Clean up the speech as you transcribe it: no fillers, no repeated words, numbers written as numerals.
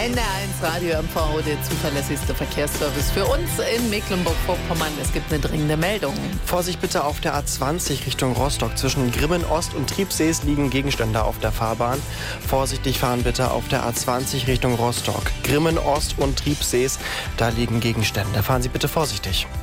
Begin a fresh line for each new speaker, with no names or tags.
NDR1 Radio MV, der zuverlässigste Verkehrsservice für uns in Mecklenburg-Vorpommern. Es gibt eine dringende Meldung.
Vorsicht bitte auf der A20 Richtung Rostock. Zwischen Grimmen Ost und Triebsees liegen Gegenstände auf der Fahrbahn. Vorsichtig fahren bitte auf der A20 Richtung Rostock. Grimmen Ost und Triebsees, da liegen Gegenstände. Fahren Sie bitte vorsichtig.